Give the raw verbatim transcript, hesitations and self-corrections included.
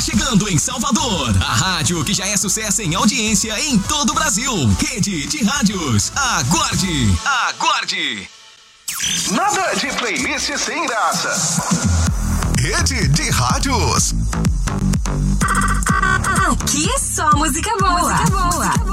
chegando em Salvador. A rádio que já é sucesso em audiência em todo o Brasil. Rede de Rádios. Aguarde. Aguarde. Nada de playlist sem graça. Rede de Rádios. Aqui é só música boa. Música boa.